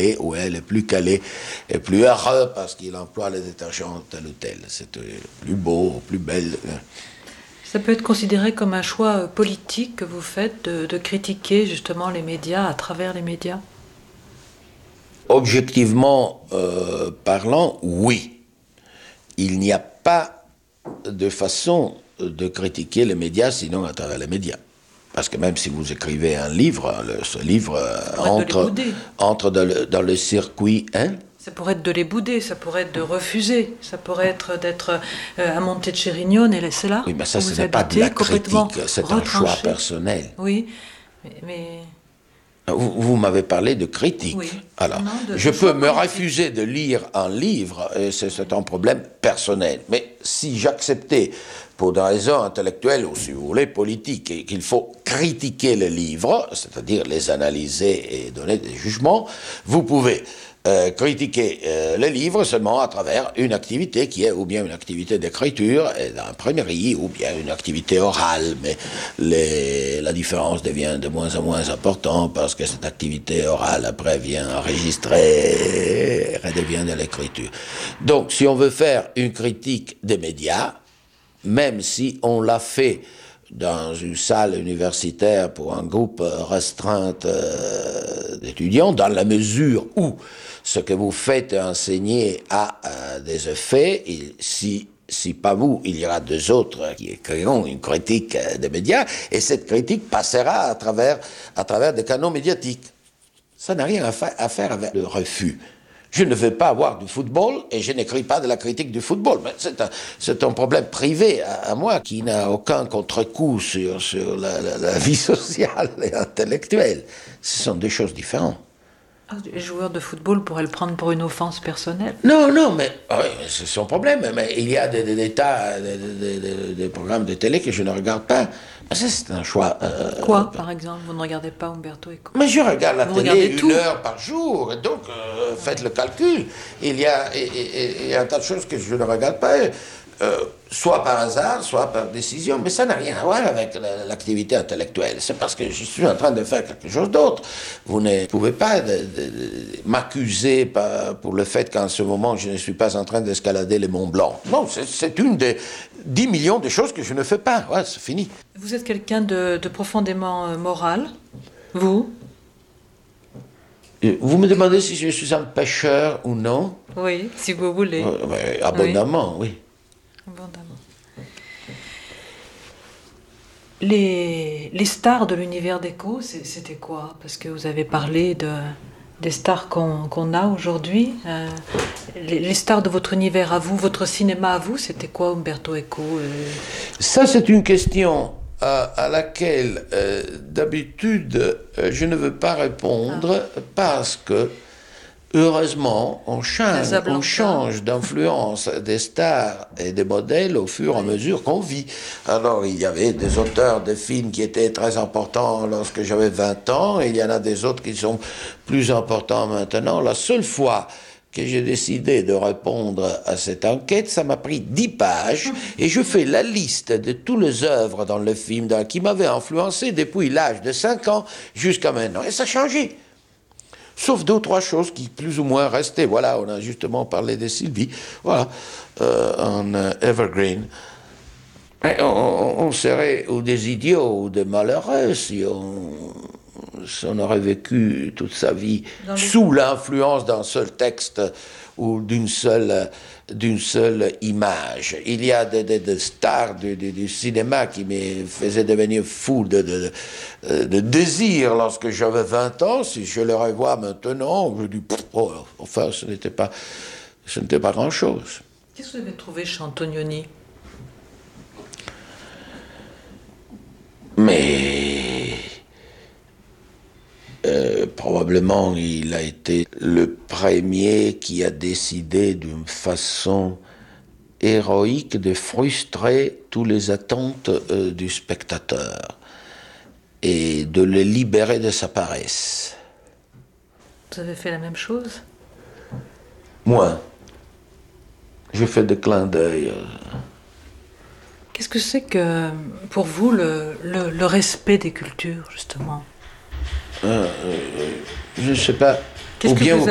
calé, ou elle est plus calée, est plus heureux parce qu'il emploie le détergent tel ou tel. C'est plus beau, plus belle. Ça peut être considéré comme un choix politique que vous faites de critiquer justement les médias à travers les médias? Objectivement parlant, oui. Il n'y a pas de façon de critiquer les médias sinon à travers les médias. Parce que même si vous écrivez un livre, ce livre entre dans le circuit... Hein? Ça pourrait être de les bouder, ça pourrait être de refuser, ça pourrait être d'être à Monte Cerignone et laisser là. Oui, mais ça, ce n'est pas de la critique, c'est un choix personnel. Oui, mais... Vous m'avez parlé de critique. Oui. Alors, je peux me refuser de lire un livre, et c'est un problème personnel. Mais si j'acceptais, pour des raisons intellectuelles ou, si vous voulez, politiques, qu'il faut critiquer les livres, c'est-à-dire les analyser et donner des jugements, vous pouvez critiquer les livres seulement à travers une activité qui est ou bien une activité d'écriture et d'imprimerie ou bien une activité orale, mais la différence devient de moins en moins importante parce que cette activité orale après vient enregistrer et redevient de l'écriture. Donc si on veut faire une critique des médias, même si on l'a fait dans une salle universitaire pour un groupe restreint d'étudiants, dans la mesure où ce que vous faites enseigner a des effets, et si pas vous, il y aura deux autres qui écriront une critique des médias, et cette critique passera à travers des canaux médiatiques. Ça n'a rien à faire avec le refus. Je ne veux pas avoir du football et je n'écris pas de la critique du football. Mais c'est un problème privé à moi qui n'a aucun contre-coup sur la vie sociale et intellectuelle. Ce sont deux choses différentes. Les joueurs de football pourraient le prendre pour une offense personnelle. Non, mais oui, c'est son problème. Mais il y a des programmes de télé que je ne regarde pas. Ça, c'est un choix. Quoi, par exemple? Vous ne regardez pas Umberto Eco? Mais je regarde la télé 1 heure par jour, et donc faites le calcul. Il y a un tas de choses que je ne regarde pas, soit par hasard, soit par décision, mais ça n'a rien à voir avec l'activité intellectuelle. C'est parce que je suis en train de faire quelque chose d'autre. Vous ne pouvez pas m'accuser pour le fait qu'en ce moment, je ne suis pas en train d'escalader les Monts Blancs. Non, c'est une des 10 millions de choses que je ne fais pas. Ouais, c'est fini. Vous êtes quelqu'un de profondément moral, vous? Vous me demandez si je suis un pêcheur ou non? Oui, si vous voulez. Abondamment, oui. Abondamment. Les stars de l'univers d'Eco, c'était quoi? Parce que vous avez parlé des stars qu'on a aujourd'hui. Les stars de votre univers à vous, votre cinéma à vous, c'était quoi, Umberto Eco? Ça, c'est une question à laquelle, d'habitude, je ne veux pas répondre parce que, heureusement, on change d'influence des stars et des modèles au fur et à mesure qu'on vit. Alors, il y avait des auteurs de films qui étaient très importants lorsque j'avais 20 ans, et il y en a des autres qui sont plus importants maintenant. La seule fois que j'ai décidé de répondre à cette enquête, ça m'a pris 10 pages, et je fais la liste de toutes les œuvres dans le film qui m'avaient influencé depuis l'âge de 5 ans jusqu'à maintenant. Et ça a changé. Sauf 2 ou 3 choses qui plus ou moins restaient. Voilà, on a justement parlé de Sylvie, voilà, en Evergreen. Et on serait ou des idiots ou des malheureux si on aurait vécu toute sa vie sous l'influence d'un seul texte ou d'une seule image. Il y a des stars du cinéma qui me faisaient devenir fou de désir lorsque j'avais 20 ans. Si je les revois maintenant, je dis, enfin, ce n'était pas grand-chose. Qu'est-ce que vous avez trouvé chez Antonioni? Mais probablement il a été le premier qui a décidé d'une façon héroïque de frustrer toutes les attentes du spectateur et de le libérer de sa paresse. Vous avez fait la même chose? Moi, j'ai fait des clins d'œil. Qu'est-ce que c'est que, pour vous, le respect des cultures, justement? Je ne sais pas. Qu'est-ce que vous